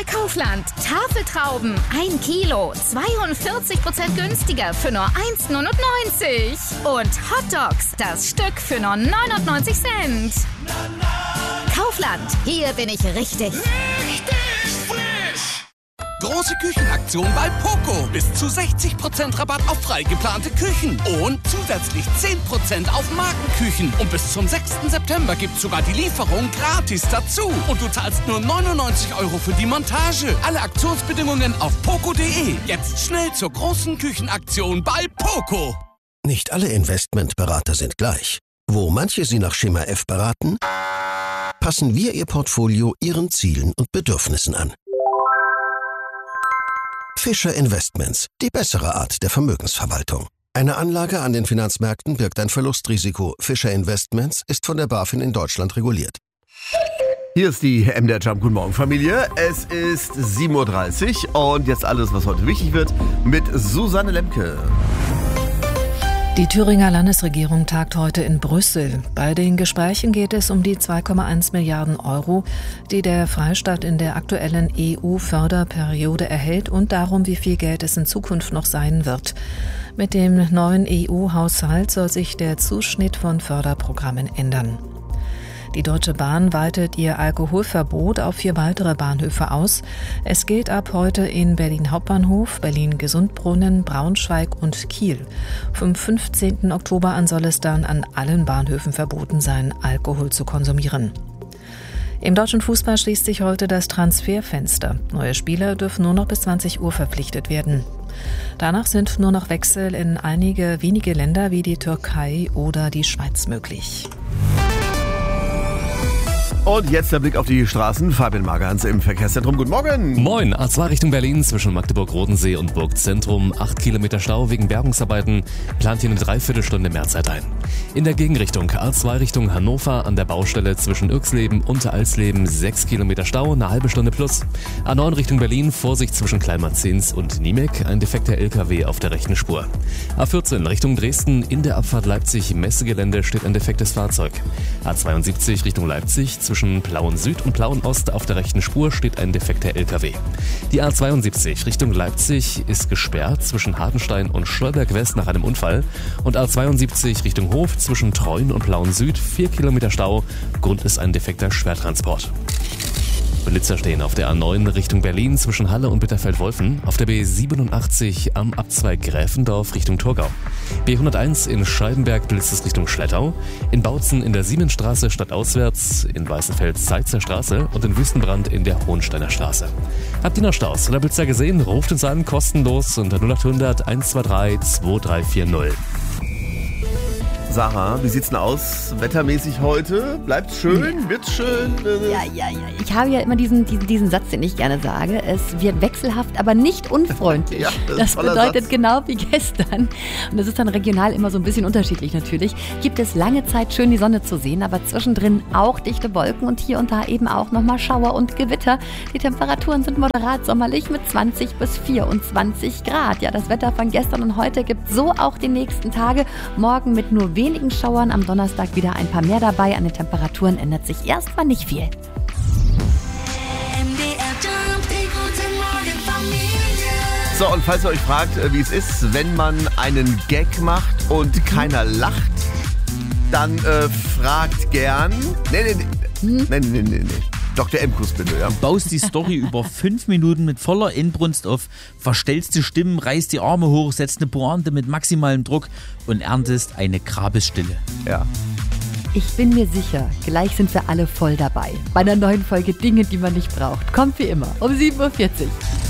bei Kaufland. Tafeltrauben 1 Kilo, 42% günstiger für nur 1,99. Und Hotdogs, das Stück für nur 99 Cent. Kaufland, hier bin ich richtig. Große Küchenaktion bei Poco. Bis zu 60% Rabatt auf frei geplante Küchen. Und zusätzlich 10% auf Markenküchen. Und bis zum 6. September gibt's sogar die Lieferung gratis dazu. Und du zahlst nur 99 € für die Montage. Alle Aktionsbedingungen auf poco.de. Jetzt schnell zur großen Küchenaktion bei Poco. Nicht alle Investmentberater sind gleich. Wo manche Sie nach Schema F beraten, passen wir Ihr Portfolio Ihren Zielen und Bedürfnissen an. Fischer Investments, die bessere Art der Vermögensverwaltung. Eine Anlage an den Finanzmärkten birgt ein Verlustrisiko. Fischer Investments ist von der BaFin in Deutschland reguliert. Hier ist die MDR Jump. Guten Morgen, Familie. Es ist 7:30 Uhr und jetzt alles, was heute wichtig wird, mit Susanne Lemke. Die Thüringer Landesregierung tagt heute in Brüssel. Bei den Gesprächen geht es um die 2,1 Milliarden €, die der Freistaat in der aktuellen EU-Förderperiode erhält und darum, wie viel Geld es in Zukunft noch sein wird. Mit dem neuen EU-Haushalt soll sich der Zuschnitt von Förderprogrammen ändern. Die Deutsche Bahn weitet ihr Alkoholverbot auf 4 weitere Bahnhöfe aus. Es gilt ab heute in Berlin Hauptbahnhof, Berlin-Gesundbrunnen, Braunschweig und Kiel. Vom 15. Oktober an soll es dann an allen Bahnhöfen verboten sein, Alkohol zu konsumieren. Im deutschen Fußball schließt sich heute das Transferfenster. Neue Spieler dürfen nur noch bis 20 Uhr verpflichtet werden. Danach sind nur noch Wechsel in einige wenige Länder wie die Türkei oder die Schweiz möglich. Und jetzt der Blick auf die Straßen. Fabian Magerhans im Verkehrszentrum. Guten Morgen. Moin. A2 Richtung Berlin zwischen Magdeburg-Rodensee und Burgzentrum. 8 Kilometer Stau wegen Bergungsarbeiten. Plant hier eine Dreiviertelstunde mehr Zeit ein. In der Gegenrichtung A2 Richtung Hannover an der Baustelle zwischen Irxleben und Alsleben 6 Kilometer Stau, eine halbe Stunde plus. A9 Richtung Berlin, Vorsicht zwischen Kleinmarzens und Niemek, ein defekter LKW auf der rechten Spur. A14 Richtung Dresden, in der Abfahrt Leipzig-Messegelände steht ein defektes Fahrzeug. A72 Richtung Leipzig, zwischen Plauen Süd und Plauen Ost auf der rechten Spur steht ein defekter LKW. Die A72 Richtung Leipzig ist gesperrt zwischen Hartenstein und Stolberg West nach einem Unfall. Und A72 Richtung Hof zwischen Treuen und Plauen Süd 4 Kilometer Stau. Grund ist ein defekter Schwertransport. Blitzer stehen auf der A9 Richtung Berlin zwischen Halle und Bitterfeld-Wolfen, auf der B87 am Abzweig Gräfendorf Richtung Thurgau. B101 in Scheidenberg blitzt es Richtung Schlettau, in Bautzen in der Siemensstraße stadtauswärts, in Weißenfels Zeitzer Straße und in Wüstenbrand in der Hohensteiner Straße. Habt ihr noch Staus oder Blitzer gesehen? Ruft uns an, kostenlos unter 0800 123 2340. Sarah, wie sieht's denn aus wettermäßig heute? Bleibt's schön? Wird's schön? Ja. Ich habe ja immer diesen Satz, den ich gerne sage. Es wird wechselhaft, aber nicht unfreundlich. Ja, das bedeutet Satz. Genau wie gestern. Und das ist dann regional immer so ein bisschen unterschiedlich natürlich. Gibt es lange Zeit schön die Sonne zu sehen, aber zwischendrin auch dichte Wolken und hier und da eben auch nochmal Schauer und Gewitter. Die Temperaturen sind moderat sommerlich mit 20 bis 24 Grad. Ja, das Wetter von gestern und heute gibt so auch die nächsten Tage. Morgen mit nur wenigen Schauern, am Donnerstag wieder ein paar mehr dabei. An den Temperaturen ändert sich erstmal nicht viel. So, und falls ihr euch fragt, wie es ist, wenn man einen Gag macht und keiner lacht, dann fragt gern. Nee. Dr. Emkus bitte, ja. Du baust die Story über 5 Minuten mit voller Inbrunst auf, verstellst die Stimmen, reißt die Arme hoch, setzt eine Pointe mit maximalem Druck und erntest eine Grabesstille. Ja. Ich bin mir sicher, gleich sind wir alle voll dabei. Bei einer neuen Folge Dinge, die man nicht braucht. Kommt wie immer um 7:40 Uhr.